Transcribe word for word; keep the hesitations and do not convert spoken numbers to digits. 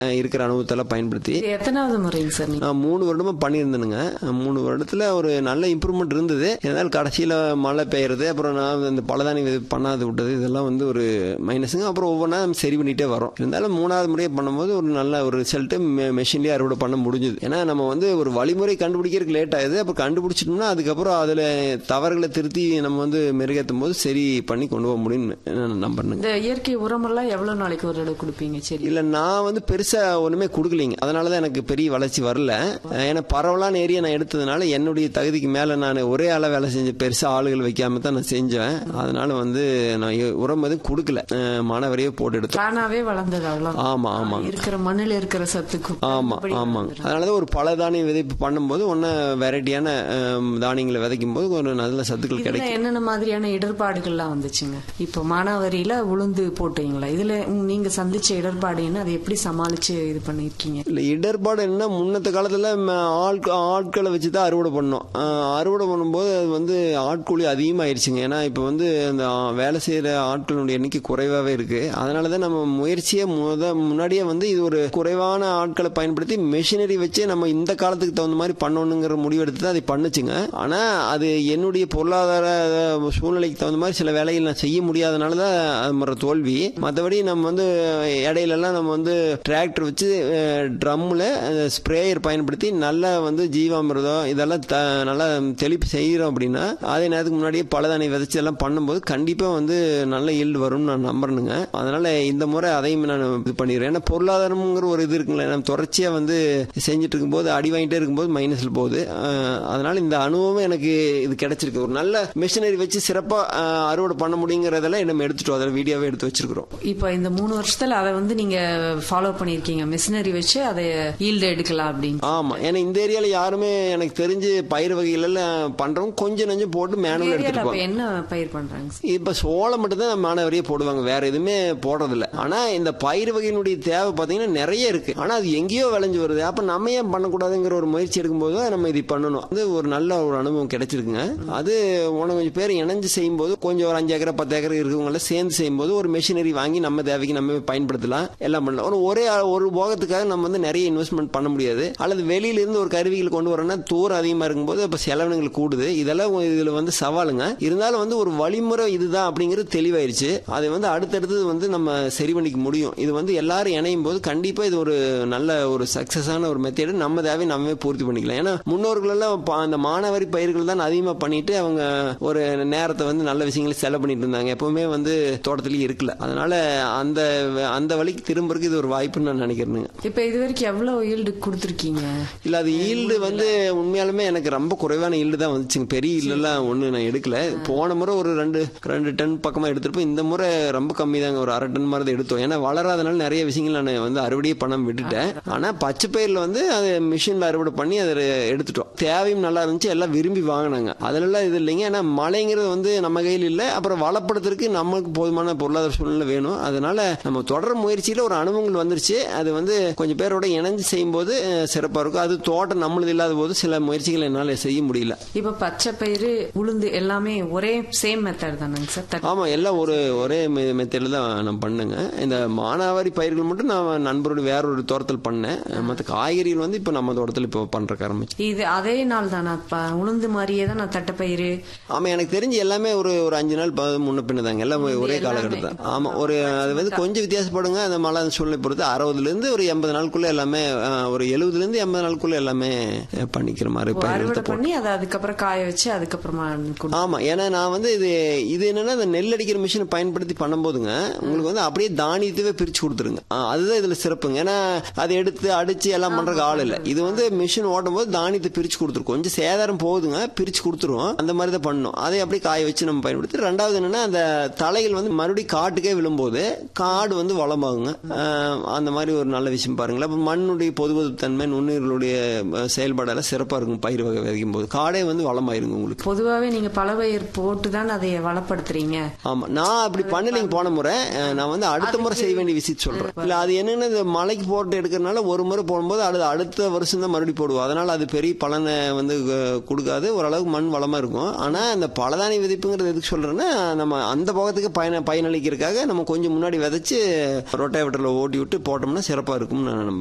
இருக்கிற அனுபவத்தெல்லாம் பயன்படுத்தி. எத்தனாவது முறைங்க சார்? நான் மூணு வருடமா பண்ணியிருந்தேனுங்க. மூணு வருடத்துல ஒரு நல்ல இம்ப்ரூவ்மெண்ட் இருந்தது. இருந்தாலும் கடைசியில மழை பெய்யறது, அப்புறம் நான் இந்த பலதானி பண்ணாது விட்டது, இதெல்லாம் வந்து ஒரு மைனஸுங்க. அப்புறம் ஒவ்வொன்றா நம்ம சரி பண்ணிட்டே வரோம். இருந்தாலும் மூணாவது முறையை பண்ணும்போது ஒரு நல்ல ஒரு ரிசல்ட் மெஷின்லேயே அறுவடை பண்ண முடிஞ்சுது. ஏன்னா நம்ம வந்து ஒரு வழிமுறை கண்டுபிடிக்கிறதுக்கு லேட் ஆகுது. அப்புறம் கண்டுபிடிச்சிட்டோம்னா அதுக்கப்புறம் அதுல தவறுகளை திருத்தி நம்ம வந்து மெருகேற்றும் போது சரி பண்ணி கொண்டு போக முடியும்னு நம்புறேன். இந்த இயற்கை உரமெல்லாம் எவ்வளவு நாளைக்கு ஒரு இடம் கொடுப்பீங்க? சரி. இல்ல, நான் வந்து பெருசா ஒண்ணுமே கொடுக்கலீங்க. அதனாலதான் எனக்கு பெரிய வளர்ச்சி வரல. ஏன்னா பரவலான ஏரியா நான் எடுத்ததுனால என்னுடைய தகுதிக்கு மேல நான் ஒரே ஆள வேலை செஞ்ச பெருசா ஆளுகள் வைக்காம தான் நான் செஞ்சேன். அதனால வந்து நான் உரம் எதுவும் கொடுக்கல, மாணவரையே போட்டு எடுத்தேன். தானாவே வளர்ந்தது. அவ்வளவு. ஆமா ஆமா, இருக்கிற மண்ணில் இருக்கிற சத்துக்கு. ஆமா ஆமாங்க. அதனாலதான் ஒரு பல தானிய விதைப்பு பண்ணும்போது ஒன்னு வெரைட்டியான தானியங்களை விதைக்கும் போது ஒரு நல்ல சத்துக்கள் கிடைக்கும். என்னென்ன மாதிரியான இடர்பாடுகள்லாம் வந்துச்சுங்க? இப்போ மானாவரியில உளுந்து போட்டீங்களா? இதுல நீங்க சந்திச்ச இடர்பாடு என்ன? அதை எப்படி சமாளிச்சு இது பண்ணிருக்கீங்க? இல்ல, இடர்பாடு என்ன, முன்னத்த காலத்துல ஆட்களை வச்சுதான் அறுவடை பண்ணோம். அறுவடை பண்ணும்போது அது வந்து ஆட்கூலி அதிகமாயிருச்சுங்க. ஏன்னா இப்ப வந்து அந்த வேலை செய்யற ஆட்களுடைய எண்ணிக்கை குறைவாவே இருக்கு. அதனாலதான் நம்ம முயற்சியை முத முன்னாடியே வந்து இது ஒரு குறைவான ஆட்களை பயன்படுத்தி மெஷினரி வச்சு நம்ம இந்த காலத்துக்கு தகுந்த மாதிரி பண்ணணுங்கிற முடிவெடுத்து தான் அதை பண்ணுச்சுங்க. ஆனா அது என்னுடைய பொருளாதார சூழ்நிலைக்கு தகுந்த மாதிரி சில வேலைகள் நான் செய்ய முடியாதனாலதான் அது தோல்வி. மற்றபடி நம்ம வந்து இடையில எல்லாம் நம்ம வந்து டிராக்டர் வச்சு ட்ரம்ல ஸ்ப்ரேயர் பயன்படுத்தி நல்லா வந்து ஜீவாமிர்தம் இதெல்லாம் நல்லா தெளிப்பு செய்யறோம் அப்படின்னா அதே நேரத்துக்கு முன்னாடியே பலதானி விதைச்சு எல்லாம் பண்ணும்போது கண்டிப்பா வந்து நல்ல ஈல்டு வரும்னு நான் நம்புறேனுங்க. அதனால இந்த முறை அதையும் நான் இது பண்ணிடுறேன். ஏன்னா பொருளாதாரம்ங்கிற ஒரு இது இருக்குங்களா, நம்ம தொடர்ச்சியா வந்து செஞ்சுட்டு இருக்கும்போது அடி வாங்கிட்டே இருக்கும்போது மைனஸ்ல போகுது. அதனால இந்த அனுபவம் எனக்கு இது கிடைச்சிருக்கு. ஒரு நல்ல மிஷினரி வச்சு சிறப்பா அறுவடை பண்ண முடியுங்கிறதெல்லாம் நம்ம எடுத்துட்டோம். அதில் வீடியோவே எடுத்து வச்சிருக்கிறோம். இப்போ இந்த மூணு வருஷத்துல அதை வந்து நீங்க ஃபாலோ பண்ணிருக்கீங்க, மிஷினரி வச்சு அதை ஈல்டு எடுக்கலாம் அப்படின்னு. ஆமா, ஏன்னா இந்த ஏரியால யாருமே எனக்கு தெரிஞ்சு பயிர் வகைகள் எல்லாம் பண்றவங்க கொஞ்சம் நஞ்சம் போட்டு மேனுவல் எடுத்துட்டு. என்ன பயிர் பண்றாங்க? இப்ப சோளம் மட்டும் தான் மாணவரையே போடுவாங்க, வேற எதுவுமே போடுறது இல்ல. ஆனா இந்த பயிர் வகையினுடைய தேவை பாத்தீங்கன்னா நிறைய இருக்கு. ஆனா அது எங்கேயோ விளைஞ்சு வருது. அப்ப நம்ம ஏன் பண்ணக்கூடாதுங்கிற ஒரு முயற்சி எடுக்கும்போது நம்ம இது பண்ணணும். அது ஒரு நல்ல ஒரு அனுபவம் கிடைச்சிருக்குங்க. அது உனக்கு கொஞ்சம் பேர் இணைஞ்சு செய்யும் போது கொஞ்சம் ஒரு அஞ்சு ஏக்கர் பத்து ஏக்கர் இருக்கவங்க சேர்ந்து செய்யும் போது ஒரு மெஷினரி வாங்கி நம்ம தேவைக்கு நம்ம பயன்படுத்தலாம், எல்லாம் பண்ணலாம். ஒரு ஒரே ஒரு போகத்துக்காக நம்ம வந்து நிறைய இன்வெஸ்ட்மெண்ட் பண்ண முடியாது. அல்லது வெளியில இருந்து ஒரு கருவிகள் கொண்டு வரணும்னா தூரம் அதிகமா இருக்கும்போது இப்ப செலவினங்கள் கூடுது. இதெல்லாம் இதுல வந்து சவாலுங்க. இருந்தாலும் வந்து ஒரு வழிமுறை இதுதான் அப்படிங்கிறது தெளிவாயிருச்சு. அதை வந்து அடுத்தடுத்து வந்து நம்ம சரி பண்ணிக்க முடியும். இது வந்து எல்லாரும் இணையும் போது கண்டிப்பா இது ஒரு நல்ல ஒரு சக்சஸான ஒரு மெத்தேடு. நம்ம தேவை நம்ம பூர்த்தி பண்ணிக்கலாம். ஏன்னா முன்னோர்கள் எல்லாம் அந்த மானாவாரி பயிர்கள் தான் அதிகமா பண்ணிட்டு அவங்க ஒரு நேரத்தை வந்து நல்ல விஷயங்களை செலவு பண்ணிட்டு இருந்தாங்க. எப்பவுமே வந்து தோட்டத்திலேயே இருக்கல. அதனால அந்த அந்த வழிக்கு திரும்பறதுக்கு இது ஒரு வாய்ப்புன்னு நான் நினைக்கிறேன். இப்ப இது வரைக்கும் எவ்வளவு ஈல்டு கொடுத்துருக்கீங்க? இல்ல, அது ஈல்டு வந்து உண்மையாலுமே எனக்கு ரொம்ப குறைவான ஈல்டு தான் வந்துச்சுங்க. பெரிய ஈல்டு எல்லாம் ஒண்ணு நான் எடுக்கல. போன முறை ஒரு ரெண்டு ரெண்டு டன் பக்கமா எடுத்திருப்போம். இந்த முறை ரொம்ப கம்மி தாங்க, ஒரு அரை டன் மாதிரி எடுத்தோம். ஏன்னா வளராதனால நிறைய விஷயங்கள் நான் வந்து அறுவடையே பண்ண விட்டுட்டேன். ஆனா பச்சை பயிர்ல வந்து அதை மிஷின்ல அறுவடை பண்ணி அதை எடுத்துட்டோம். தேவையும் நல்லா இருந்துச்சு, எல்லாம் விரும்பி வாங்கினாங்க. அதெல்லாம் இது இல்லைங்க. ஏன்னா மழைங்கிறது வந்து நம்ம கையில் இல்லை. அப்புறம் வளப்படுத்துறதுக்கு நமக்கு போதுமான பொருளாதார சூழ்நிலை வேணும். அதனால நம்ம தொடர் முயற்சியில ஒரு அனுபவங்கள் வந்துருச்சு. அது வந்து கொஞ்சம் பேரோட இணைஞ்சு செய்யும் போது சிறப்பா இருக்கும். அது தோட்டம் நம்மளது இல்லாத போது சில முயற்சிகள் என்னால செய்ய முடியல. இப்ப பச்சை பயிறு உளுந்து எல்லாமே ஒரே சேம் மெத்தட் தானங்க சார்? ஆமா, எல்லாம் ஒரு ஒரே மெத்தட்ல தான் நான் பண்ணுங்க. இந்த மானாவாரி பயிர்கள் மட்டும் நான் நண்பரோட வேற ஒரு தோட்டத்தில் பண்ணேன். மற்ற காய்கறிகள் வந்து இப்ப நம்ம தோட்டத்தில் இப்ப பண்றக்க ஆரம்பிச்சு. இது அதே நாள் தானா உளுந்து மாதிரியே தான் நான் தட்டைப்பயிறு? ஆமா, எனக்கு தெரிஞ்சு எல்லாமே ஒரு ஒரு அஞ்சு நாள் முன்ன பின்னதாங்க. எல்லாம் ஒரே காலகட்டம் தான். ஆமா, ஒரு அது வந்து கொஞ்சம் வித்தியாசப்படுங்க. அந்த மழை சூழ்நிலை பொறுத்து அறுபதுல இருந்து ஒரு எண்பது நாளுக்குள்ள எல்லாமே, ஒரு எழுபதுல இருந்து எண்பது நாளுக்குள்ள எல்லாமே பண்ணிக்கிற மாதிரி பண்ணி அதை அதுக்கப்புறம் காய வச்சு அதுக்கப்புறமா. ஆமா, ஏன்னா நான் வந்து இது இது என்னன்னா இந்த நெல் அடிக்கிற மிஷினை பயன்படுத்தி பண்ணும்போதுங்க உங்களுக்கு வந்து அப்படியே தானியத்தவே பிரிச்சு கொடுத்துருங்க. அதுதான் இதுல சிறப்புங்க. ஏன்னா அதை எடுத்து அடிச்சு எல்லாம் பண்றதுக்கு ஆள் இல்லை. இது வந்து மிஷின் ஓட்டும் போது தானியத்தை பிரிச்சு கொடுத்துரும். கொஞ்சம் சேதாரம் போகுதுங்க, பிரிச்சு கொடுத்துரும். அந்த மாதிரி தான் பண்ணணும். அதை அப்படியே காய வச்சு நம்ம பயன்படுத்தி. ரெண்டாவது என்னன்னா அந்த தலைகள் வந்து மறுபடியும் காட்டுக்கே விழும்போது காடு வந்து வளமாகுங்க. அந்த மாதிரி ஒரு நல்ல விஷயம் பாருங்களேன். அப்ப மண்ணுடைய பொது பொது தன்மை நுண்ணுயிர்களுடைய செயல்பாடெல்லாம் சிறப்பா இருக்கும். பயிர் வகை விதைக்கும் போது காடே வந்து வளமாயிருங்க உங்களுக்கு. பொதுவாகவே நீங்க பல பயிர் போட்டு தான் அதை வளப்படுத்துறீங்க. ஆமா, நான் அப்படி பண்ணலைங்க போன முறை. நான் வந்து அடுத்த முறை செய்ய வேண்டிய விஷயத்தை சொல்றேன். இல்ல, அது என்னன்னு மலைக்கு போட்டு எடுக்கிறதுனால ஒரு முறை போடும்போது அது அடுத்த வருஷம் தான் மறுபடியும் போடுவோம். அதனால அது பெரிய பலனை வந்து கொடுக்காது. ஓரளவுக்கு மண் வளமா இருக்கும். ஆனா அந்த பலதானி விதைப்புங்கிறது எதுக்கு சொல்றேன்னா நம்ம அந்த போகத்துக்கு பயன பயனளிக்கிறதுக்காக நம்ம கொஞ்சம் முன்னாடி விதைச்சு ரொட்டேவேட்டர்ல ஓட்டி விட்டு போட்டோம்னா பண்ணோம்னா சிறப்பாக இருக்கும்னு நான் நம்புறேன்.